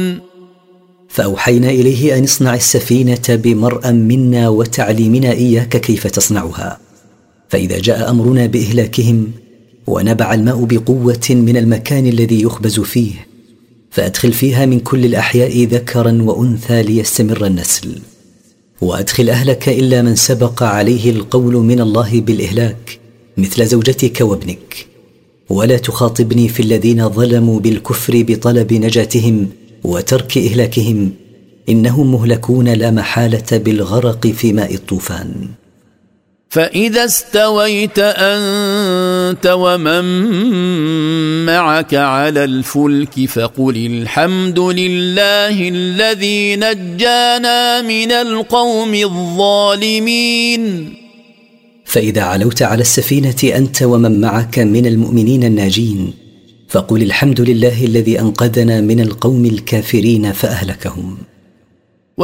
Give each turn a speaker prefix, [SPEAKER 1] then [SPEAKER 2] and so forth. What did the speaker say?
[SPEAKER 1] فأوحينا إليه أن اصنع السفينة بمرأ منا وتعليمنا إياك كيف تصنعها. فإذا جاء أمرنا بإهلاكهم ونبع الماء بقوة من المكان الذي يخبز فيه، فأدخل فيها من كل الأحياء ذكرا وأنثى ليستمر النسل، وأدخل أهلك إلا من سبق عليه القول من الله بالإهلاك مثل زوجتك وابنك، ولا تخاطبني في الذين ظلموا بالكفر بطلب نجاتهم وترك إهلاكهم، إنهم مهلكون لا محالة بالغرق في ماء الطوفان.
[SPEAKER 2] فإذا استويت أنت ومن معك على الفلك فقل الحمد لله الذي نجانا من القوم الظالمين.
[SPEAKER 1] فإذا علوت على السفينة أنت ومن معك من المؤمنين الناجين فقل الحمد لله الذي أنقذنا من القوم الكافرين فأهلكهم.